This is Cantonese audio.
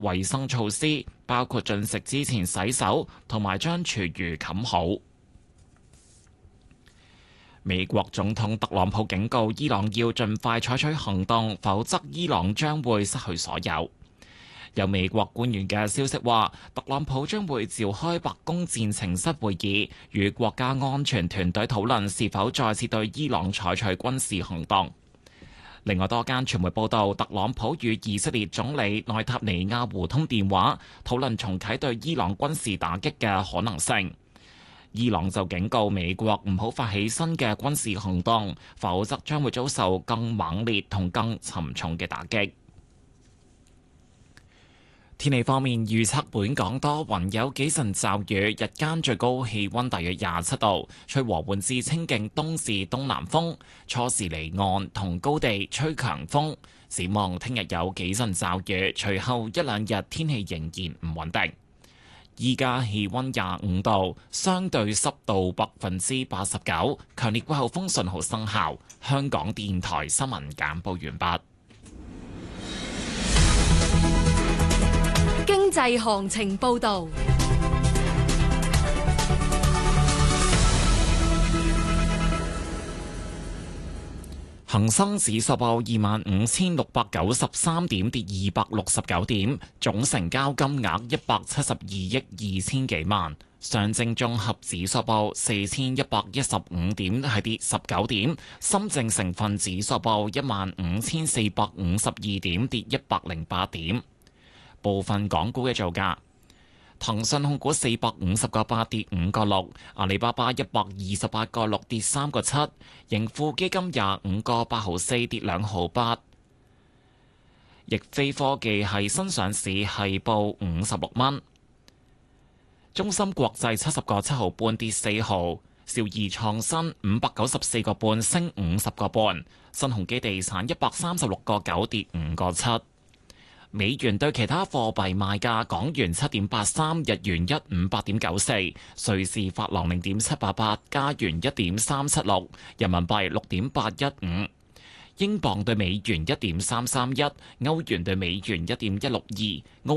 衛生措施，包括進食之前洗手同埋將廚餘冚好。美國總統特朗普警告伊朗要盡快採取行動，否則伊朗將會失去所有。有美國官員嘅消息話，特朗普將會召開白宮戰情室會議，與國家安全團隊討論是否再次對伊朗採取軍事行動。另外多間傳媒報道，特朗普與以色列總理內塔尼亞胡通電話，討論重啟對伊朗軍事打擊嘅可能性。伊朗就警告美國唔好發起新嘅軍事行動，否則將會遭受更猛烈同更沉重嘅打擊。天氣方面預測，本港多雲，有幾陣驟雨，日間最高氣溫大約27度，吹和緩至清勁東至東南風，初時離岸同高地吹強風。展望聽日有幾陣驟雨，隨後一兩日天氣仍然唔穩定。依家氣溫25度，相對濕度89%，強烈季候風信號生效。香港電台新聞簡報完畢。 經濟行情報道。 恒生指數報25,693點，跌269點，總成交金額172億2千幾萬。上證綜合指數報4,115點，係跌19點。深證成分指數報15,452點，跌108點。部分港股嘅造價。騰訊控股450個8跌5個6，阿里巴巴128個6跌3個7，盈富基金25個8毫4跌2毫8，易飛科技係新上市係報56蚊，中芯國際70個7毫半跌4毫，兆易創新594個半升50個半，新鴻基地產136個9跌5個7。美元對其他貨幣賣價：港元7.83，日元158.94，瑞士法郎0.788，加元1.376，人民幣6.815，英鎊對美元1.331，歐元對美元1.162，澳